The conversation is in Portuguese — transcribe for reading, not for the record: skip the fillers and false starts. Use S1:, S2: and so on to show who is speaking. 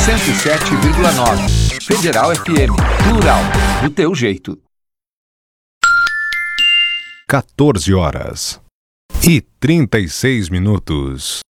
S1: 107,9. Federal FM, plural, do teu jeito.
S2: 14 horas e 36 minutos.